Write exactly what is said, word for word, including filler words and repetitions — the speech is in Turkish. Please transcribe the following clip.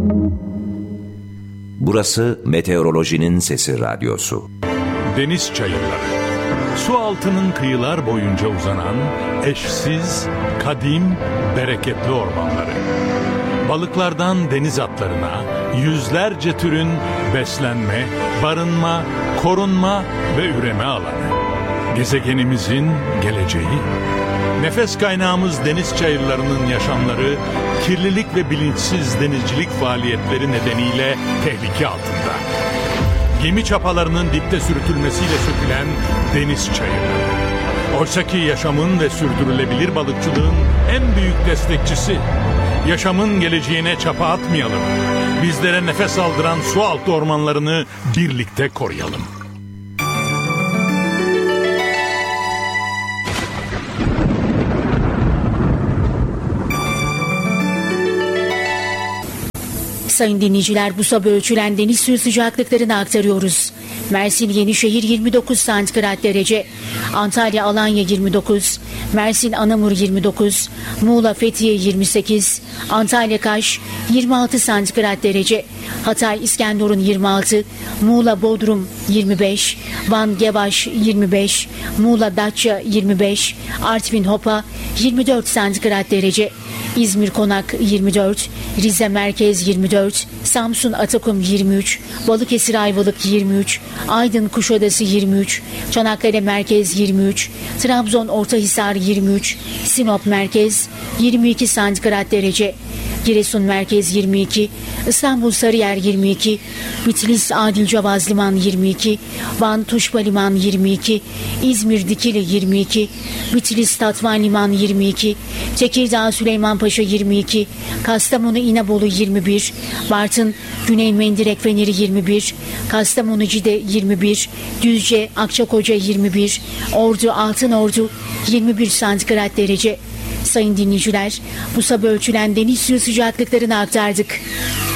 Burası Meteorolojinin Sesi Radyosu. Deniz çayırları. Su altının kıyılar boyunca uzanan eşsiz, kadim, bereketli ormanları. Balıklardan deniz atlarına yüzlerce türün beslenme, barınma, korunma ve üreme alanı. Gezegenimizin geleceği. Nefes kaynağımız deniz çayırlarının yaşamları, kirlilik ve bilinçsiz denizcilik faaliyetleri nedeniyle tehlike altında. Gemi çapalarının dipte sürtülmesiyle sökülen deniz çayırları. Oysaki yaşamın ve sürdürülebilir balıkçılığın en büyük destekçisi. Yaşamın geleceğine çapa atmayalım. Bizlere nefes aldıran su altı ormanlarını birlikte koruyalım. Sayın dinleyiciler, bu sabah ölçülen deniz suyu sıcaklıklarını aktarıyoruz. Mersin Yenişehir yirmi dokuz santigrat derece, Antalya Alanya yirmi dokuz, Mersin Anamur yirmi dokuz, Muğla Fethiye yirmi sekiz, Antalya Kaş yirmi altı santigrat derece, Hatay İskenderun yirmi altı, Muğla Bodrum yirmi beş, Van Gevaş yirmi beş, Muğla Datça yirmi beş, Artvin Hopa yirmi dört santigrat derece, İzmir Konak yirmi dört, Rize Merkez yirmi dört, Samsun Atakum yirmi üç, Balıkesir Ayvalık yirmi üç, Aydın Kuşadası yirmi üç, Çanakkale Merkez yirmi üç, Trabzon Ortahisar yirmi üç, Sinop Merkez yirmi iki santigrat derece, Giresun Merkez yirmi iki, İstanbul Sarıyer yirmi iki, Bitlis Adil Cavaz Liman yirmi iki, Van Tuşba Liman yirmi iki, İzmir Dikili yirmi iki, Bitlis Tatvan Liman yirmi iki, Tekirdağ Süleymanpaşa yirmi iki, Kastamonu İnebolu yirmi bir, Bartın Güney Mendirek Feneri yirmi bir, Kastamonu Cide yirmi bir, Düzce Akçakoca yirmi bir, Ordu Altınordu yirmi bir santigrat derece. Sayın dinleyiciler, bu sabah ölçülen deniz suyu sıcaklıklarını aktardık.